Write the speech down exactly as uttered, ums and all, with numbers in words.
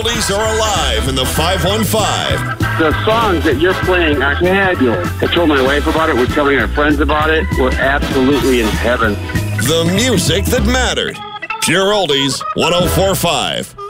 Oldies are alive in the five one five. The songs that you're playing are fabulous. I told my wife about it. We're telling our friends about it. We're absolutely in heaven. The music that mattered. Pure Oldies, one oh four point five.